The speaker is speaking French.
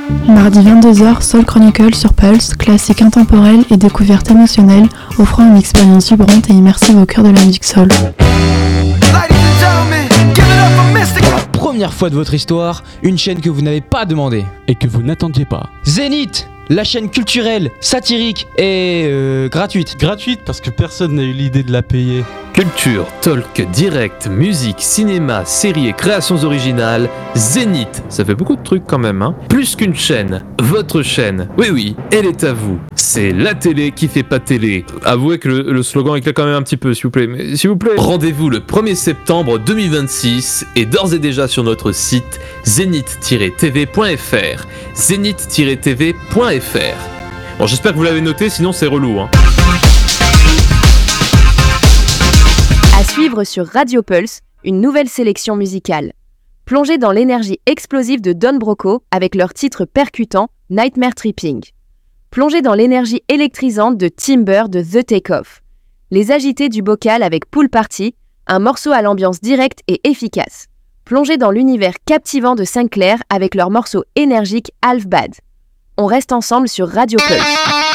Mardi 22h, Soul Chronicle sur Pulse, classique intemporel et découverte émotionnelle, offrant une expérience vibrante et immersive au cœur de la musique soul. Pour la première fois de votre histoire, une chaîne que vous n'avez pas demandé. Et que vous n'attendiez pas. Zénith, la chaîne culturelle, satirique et gratuite. Gratuite parce que personne n'a eu l'idée de la payer. Culture, talk, direct, musique, cinéma, séries et créations originales, Zénith, ça fait beaucoup de trucs quand même, hein. Plus qu'une chaîne, votre chaîne, oui, elle est à vous. C'est la télé qui fait pas télé. Avouez que le slogan éclate quand même un petit peu, s'il vous plaît. Mais s'il vous plaît, rendez-vous le 1er septembre 2026 et d'ores et déjà sur notre site zénith-tv.fr. zénith-tv.fr. Bon, j'espère que vous l'avez noté, sinon c'est relou, hein. À suivre sur Radio Pulse, une nouvelle sélection musicale. Plongez dans l'énergie explosive de Don Broco avec leur titre percutant Nightmare Tripping. Plongez dans l'énergie électrisante de Timber de The Takeoff. Les agités du bocal avec Pool Party, un morceau à l'ambiance directe et efficace. Plongez dans l'univers captivant de Sinclair avec leur morceau énergique Half Bad. On reste ensemble sur Radio Pulse.